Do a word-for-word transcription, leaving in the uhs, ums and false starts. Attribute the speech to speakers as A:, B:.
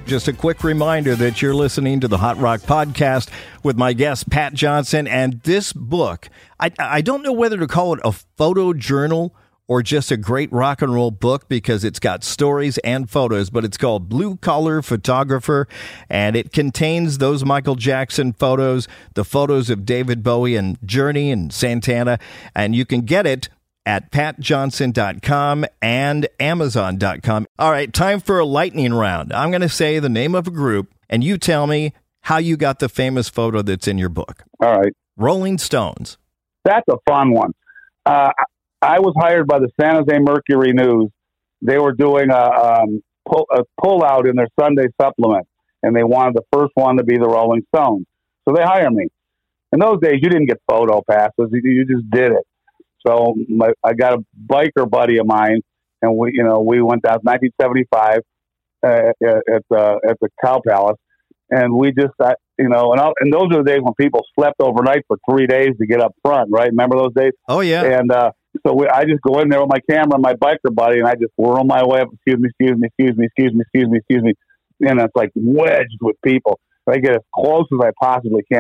A: Just a quick reminder that you're listening to the Hot Rock Podcast with my guest, Pat Johnson. And this book, I, I don't know whether to call it a photo journal or just a great rock and roll book because it's got stories and photos, but it's called Blue Collar Photographer, and it contains those Michael Jackson photos, the photos of David Bowie and Journey and Santana, and you can get it at pat johnson dot com and amazon dot com. All right, time for a lightning round. I'm going to say the name of a group, and you tell me how you got the famous photo that's in your book.
B: All right.
A: Rolling Stones.
B: That's a fun one. Uh, I was hired by the San Jose Mercury News. They were doing a, um, pull, a pull-out in their Sunday supplement, and they wanted the first one to be the Rolling Stones. So they hired me. In those days, you didn't get photo passes. You, you just did it. So my, I got a biker buddy of mine, and we, you know, we went down nineteen seventy-five uh, at the at the Cow Palace, and we just, uh, you know, and, I'll, and those are the days when people slept overnight for three days to get up front, right? Remember those days?
A: Oh yeah.
B: And uh, so we, I just go in there with my camera, and my biker buddy, and I just whirl my way up. Excuse me, excuse me, excuse me, excuse me, excuse me, excuse me, and it's like wedged with people. I get as close as I possibly can.